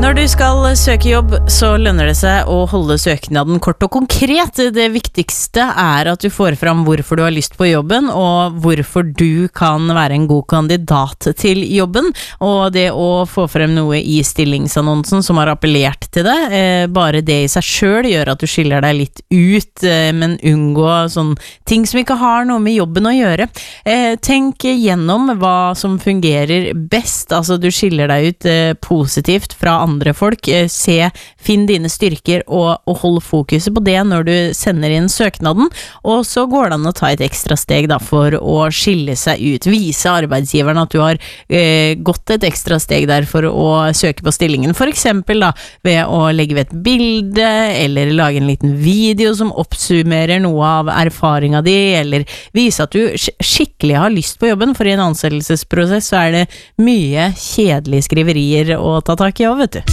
Når du skal søke jobb, så lønner det seg å holde søknaden kort og konkret. Det viktigste er at du får fram hvorfor du har lyst på jobben, og hvorfor du kan være en god kandidat til jobben. Og det å få frem noe i stillingsannonsen som har appellert til det, bare det i seg selv gjør at du skiller deg litt ut, men unngå sånne ting som ikke har noe med jobben å gjøre. Tenk gjennom hva som fungerer best, altså du skiller deg ut positivt fra andre folk, finn dine styrker og hold fokuset på det når du sender inn søknaden, og så går det an å ta et ekstra steg da, for å skille seg ut, vise arbeidsgiveren at du har gått et ekstra steg der for å søke på stillingen, for eksempel da, ved å legge ved et bilde, eller lage en liten video som oppsummerer noe av erfaringen din, eller vise at du skikkelig har lyst på jobben, for i en ansettelsesprosess så er det mye kjedelige skriverier å ta tak i, vet du.